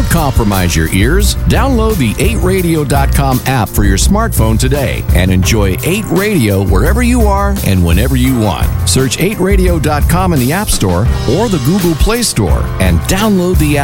Don't compromise your ears. Download the 8radio.com app for your smartphone today and enjoy 8 Radio wherever you are and whenever you want. Search 8radio.com in the App Store or the Google Play Store and download the app